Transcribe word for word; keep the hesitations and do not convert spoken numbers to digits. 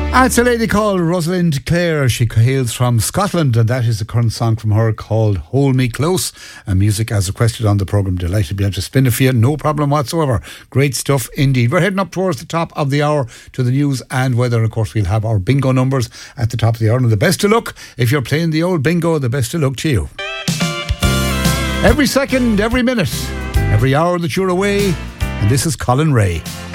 It's a lady called Rosalind Clare. She hails from Scotland, and that is the current song from her called Hold Me Close. And music as requested on the programme. Delighted to be able to spin it for you, no problem whatsoever. Great stuff indeed. We're heading up towards the top of the hour to the news and weather. And of course, we'll have our bingo numbers at the top of the hour. And the best of luck if you're playing the old bingo. The best of luck to you. Every second, every minute, every hour that you're away. And this is Colin Ray.